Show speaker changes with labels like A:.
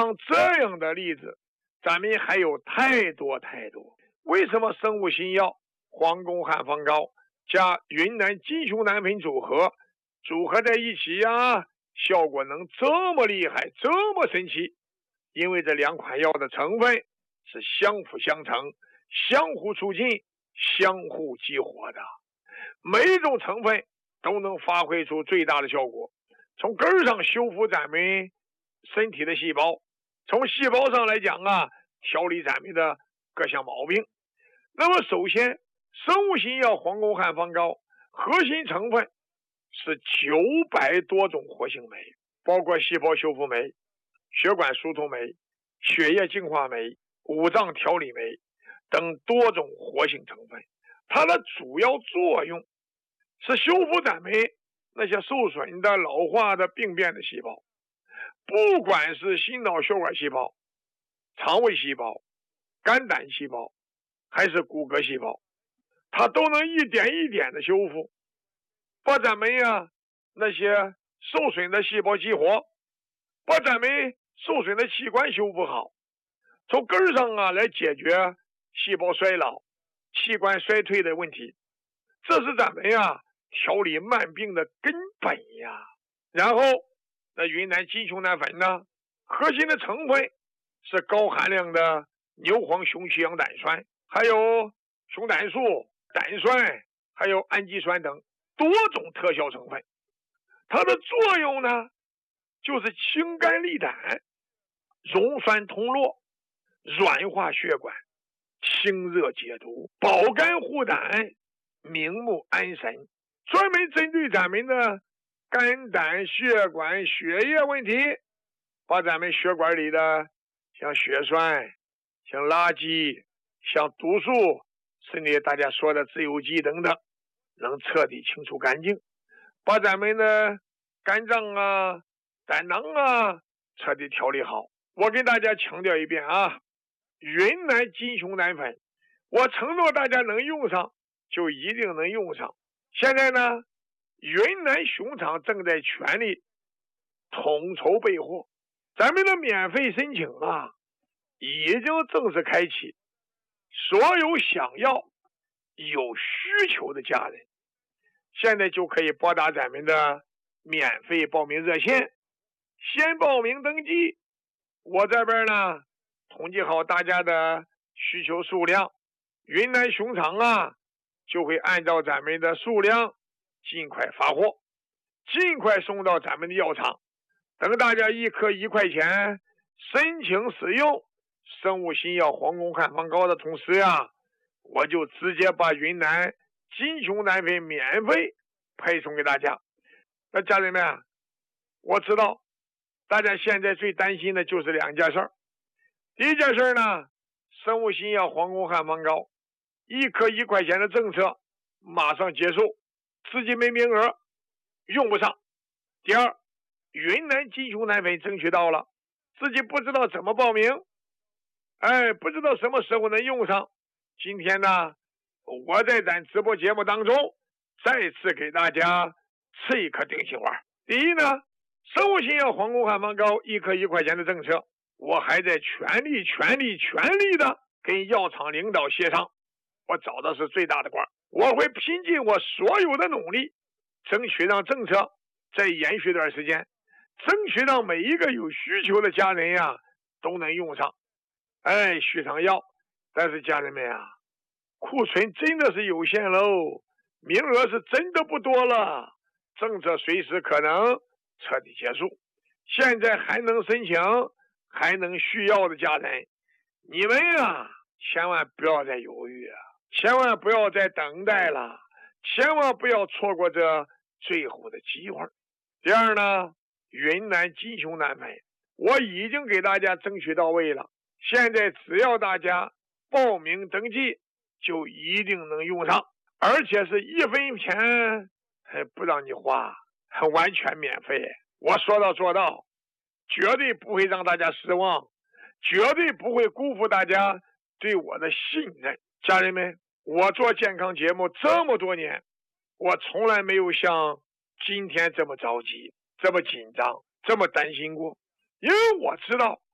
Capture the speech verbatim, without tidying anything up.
A: 像这样的例子，咱们还有太多太多。为什么生物新药黄宫汉方膏加云南金熊胆粉组合组合在一起呀、啊，效果能这么厉害，这么神奇？因为这两款药的成分是相辅相成，相互促进，相互激活的，每一种成分都能发挥出最大的效果，从根上修复咱们身体的细胞，从细胞上来讲啊，调理咱们的各项毛病。那么首先，生物新药黄宫汉方膏核心成分是九百多种活性酶，包括细胞修复酶、血管疏通酶、血液净化酶、五脏调理酶等多种活性成分。它的主要作用是修复咱们那些受损的、老化的、病变的细胞，不管是心脑血管细胞、肠胃细胞、肝胆细胞还是骨骼细胞，它都能一点一点的修复，把咱们呀那些受损的细胞激活，把咱们受损的器官修复好，从根上啊来解决细胞衰老、器官衰退的问题，这是咱们呀调理慢病的根本呀。然后那云南金熊胆粉呢，核心的成分是高含量的牛黄雄曲氧胆酸，还有熊胆素、胆酸，还有氨基酸等多种特效成分。它的作用呢，就是清肝利胆、溶酸通络、软化血管、清热解毒、保肝护胆、明目安神，专门针对咱们的肝胆血管血液问题，把咱们血管里的像血栓、像垃圾、像毒素，甚至大家说的自由基等等，能彻底清除干净，把咱们的肝脏啊、胆囊啊彻底调理好。我给大家强调一遍啊，云南金熊胆粉，我承诺大家能用上就一定能用上。现在呢，云南熊厂正在全力统筹备货，咱们的免费申请啊已经正式开启，所有想要有需求的家人现在就可以拨打咱们的免费报名热线，先报名登记。我这边呢统计好大家的需求数量，云南熊厂啊就会按照咱们的数量尽快发货，尽快送到咱们的药厂。等大家一颗一块钱申请使用生物新药黄宫汉方膏的同时呀，我就直接把云南金熊胆粉免费配送给大家。那家人们啊，我知道大家现在最担心的就是两件事儿。第一件事呢，生物新药黄宫汉方膏一颗一块钱的政策马上结束，资金没名额，用不上。第二，云南金熊胆粉争取到了，自己不知道怎么报名，哎，不知道什么时候能用上。今天呢，我在咱直播节目当中再次给大家吃一颗定心丸。第一呢，生物新药黄宫汉方膏一颗一块钱的政策，我还在全力全力全力的跟药厂领导协商，我找的是最大的官，我会拼尽我所有的努力，争取让政策再延续一段时间，争取让每一个有需求的家人呀都能用上，哎，续上药。但是家人们啊，库存真的是有限喽，名额是真的不多了，政策随时可能彻底结束。现在还能申请还能续药的家人，你们啊千万不要再犹豫啊，千万不要再等待了，千万不要错过这最后的机会。第二呢，云南金熊胆粉我已经给大家争取到位了，现在只要大家报名登记就一定能用上，而且是一分钱不让你花，完全免费。我说到做到，绝对不会让大家失望，绝对不会辜负大家对我的信任。家人们，我做健康节目这么多年，我从来没有像今天这么着急、这么紧张、这么担心过，因为我知道